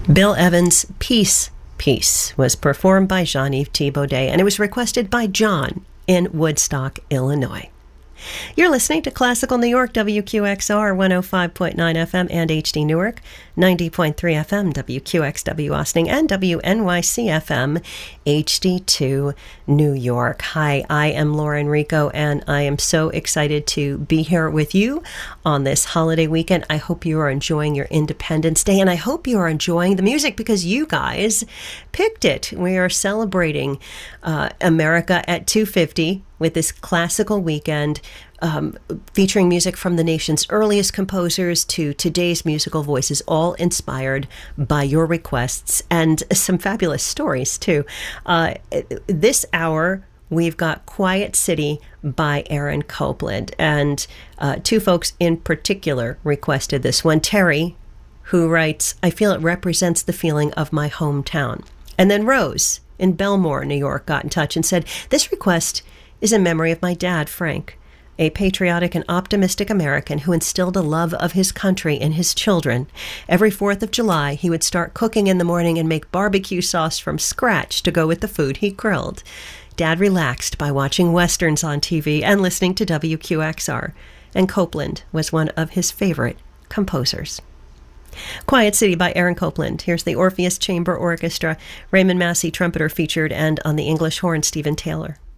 Bill Evans' Peace, Peace was performed by Jean-Yves Thibaudet, and it was requested by John in Woodstock, Illinois. You're listening to Classical New York, WQXR 105.9 FM and HD Newark, 90.3 FM, WQXW Austin, and WNYC FM, HD2 New York. Hi, I am Laura Enrico, and I am so excited to be here with you on this holiday weekend. I hope you are enjoying your Independence Day, and I hope you are enjoying the music because you guys picked it. We are celebrating America at 250 with this classical weekend, featuring music from the nation's earliest composers to today's musical voices, all inspired by your requests and some fabulous stories, too. This hour, we've got Quiet City by Aaron Copland, and two folks in particular requested this one. Terry, who writes, "I feel it represents the feeling of my hometown." And then Rose in Belmore, New York, got in touch and said, "This request is in memory of my dad, Frank, a patriotic and optimistic American who instilled a love of his country in his children. Every 4th of July, he would start cooking in the morning and make barbecue sauce from scratch to go with the food he grilled. Dad relaxed by watching Westerns on TV and listening to WQXR, and Copland was one of his favorite composers." Quiet City by Aaron Copland. Here's the Orpheus Chamber Orchestra. Raymond Massey, trumpeter, featured, and on the English horn, Stephen Taylor.